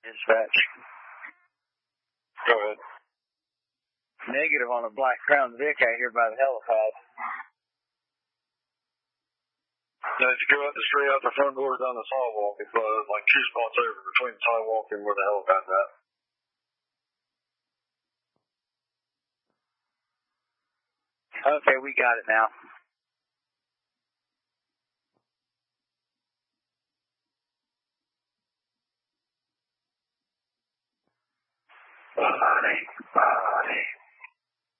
Dispatch. Go ahead. Negative on a black Crown Vic out here by the helipad. Now, if you go straight out the front door down the sidewalk, it's like 2 spots over between the sidewalk and where the helipad's at. Okay, we got it now. Body.